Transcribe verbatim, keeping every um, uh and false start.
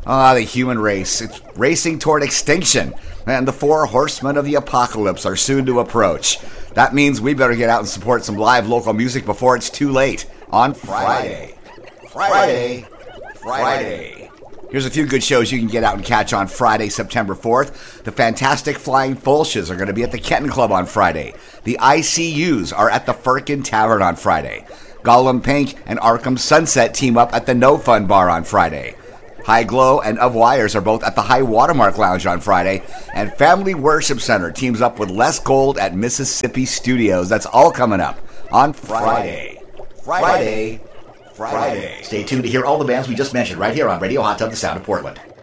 Ah, the human race. It's racing toward extinction, and the four horsemen of the apocalypse are soon to approach. That means we better get out and support some live local music before it's too late. On Friday. Friday. Friday. Here's a few good shows you can get out and catch on Friday, September fourth. The Fantastic Flying Fulches are going to be at the Kenton Club on Friday. The I C Us are at the Firkin Tavern on Friday. Gollum Pink and Arkham Sunset team up at the No Fun Bar on Friday. High Glow and Of Wires are both at the High Watermark Lounge on Friday. And Family Worship Center teams up with Les Gold at Mississippi Studios. That's all coming up on Friday. Friday. Friday. Friday. Stay tuned to hear all the bands we just mentioned right here on Radio Hot Tub, the Sound of Portland.